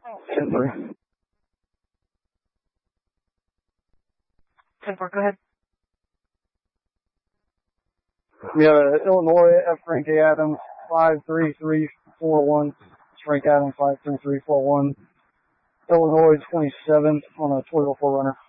10-3. 10-4, go ahead. We have Illinois F. Frank A. Adams 53341. Frank Adams 53341. Illinois 27th on a Toyota 4Runner.